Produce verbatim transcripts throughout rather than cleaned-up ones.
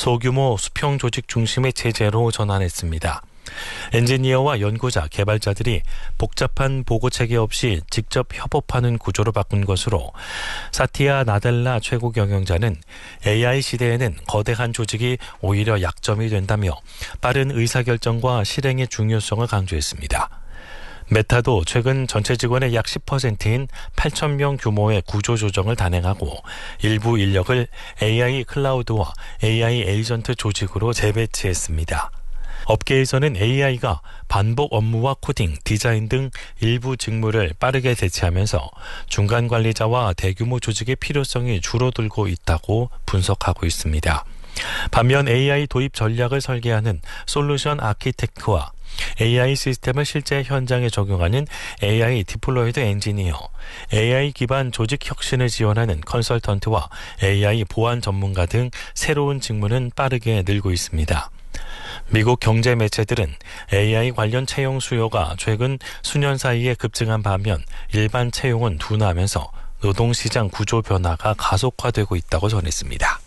소규모 수평 조직 중심의 체제로 전환했습니다. 엔지니어와 연구자, 개발자들이 복잡한 보고체계 없이 직접 협업하는 구조로 바꾼 것으로 사티아 나델라 최고 경영자는 에이아이 시대에는 거대한 조직이 오히려 약점이 된다며 빠른 의사결정과 실행의 중요성을 강조했습니다. 메타도 최근 전체 직원의 약 십 퍼센트인 팔천 명 규모의 구조조정을 단행하고 일부 인력을 에이아이 클라우드와 에이아이 에이전트 조직으로 재배치했습니다. 업계에서는 에이아이가 반복 업무와 코딩, 디자인 등 일부 직무를 빠르게 대체하면서 중간 관리자와 대규모 조직의 필요성이 줄어들고 있다고 분석하고 있습니다. 반면 에이아이 도입 전략을 설계하는 솔루션 아키텍트와 에이아이 시스템을 실제 현장에 적용하는 에이아이 디플로이드 엔지니어, 에이아이 기반 조직 혁신을 지원하는 컨설턴트와 에이아이 보안 전문가 등 새로운 직무는 빠르게 늘고 있습니다. 미국 경제 매체들은 에이아이 관련 채용 수요가 최근 수년 사이에 급증한 반면 일반 채용은 둔화하면서 노동시장 구조 변화가 가속화되고 있다고 전했습니다.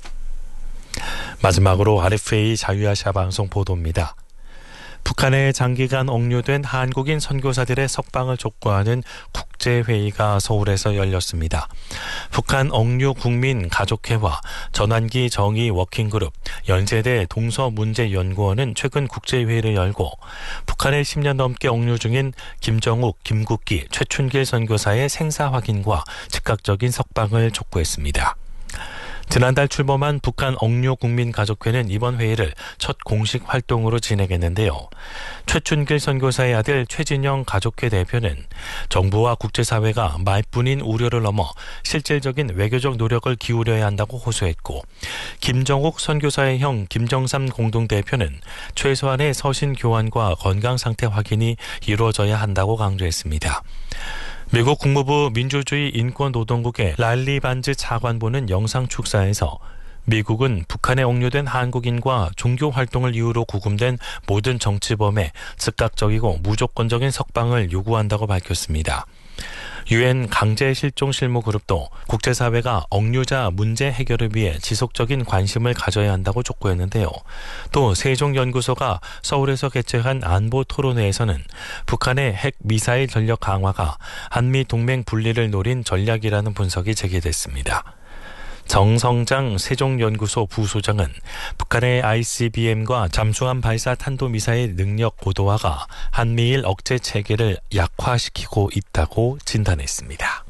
마지막으로 알에프에이 자유아시아 방송 보도입니다. 북한에 장기간 억류된 한국인 선교사들의 석방을 촉구하는 국제회의가 서울에서 열렸습니다. 북한 억류 국민 가족회와 전환기 정의 워킹그룹, 연세대 동서문제연구원은 최근 국제회의를 열고 북한에 십 년 넘게 억류 중인 김정욱, 김국기, 최춘길 선교사의 생사 확인과 즉각적인 석방을 촉구했습니다. 지난달 출범한 북한 억류 국민가족회는 이번 회의를 첫 공식 활동으로 진행했는데요. 최춘길 선교사의 아들 최진영 가족회 대표는 정부와 국제사회가 말뿐인 우려를 넘어 실질적인 외교적 노력을 기울여야 한다고 호소했고, 김정욱 선교사의 형 김정삼 공동대표는 최소한의 서신 교환과 건강상태 확인이 이루어져야 한다고 강조했습니다. 미국 국무부 민주주의 인권노동국의 랄리 반즈 차관보는 영상 축사에서 미국은 북한에 억류된 한국인과 종교 활동을 이유로 구금된 모든 정치범의 즉각적이고 무조건적인 석방을 요구한다고 밝혔습니다. 유엔 강제실종실무그룹도 국제사회가 억류자 문제 해결을 위해 지속적인 관심을 가져야 한다고 촉구했는데요. 또 세종연구소가 서울에서 개최한 안보토론회에서는 북한의 핵 미사일 전력 강화가 한미 동맹 분리를 노린 전략이라는 분석이 제기됐습니다. 정성장 세종연구소 부소장은 북한의 아이씨비엠과 잠수함 발사 탄도미사일 능력 고도화가 한미일 억제 체계를 약화시키고 있다고 진단했습니다.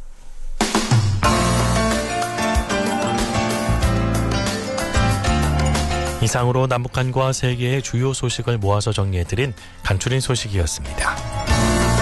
이상으로 남북한과 세계의 주요 소식을 모아서 정리해드린 간추린 소식이었습니다.